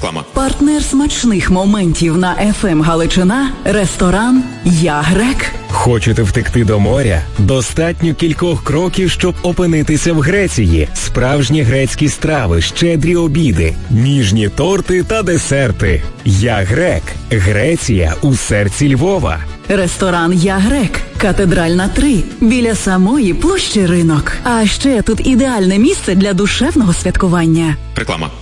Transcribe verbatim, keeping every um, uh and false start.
Реклама. Партнер смачних моментів на еф ем Галичина – ресторан «Я Грек». Хочете втекти до моря? Достатньо кількох кроків, щоб опинитися в Греції. Справжні грецькі страви, щедрі обіди, ніжні торти та десерти. «Я Грек». Греція у серці Львова. Ресторан «Я Грек», Катедральна три, біля самої площі Ринок. А ще тут ідеальне місце для душевного святкування. Реклама.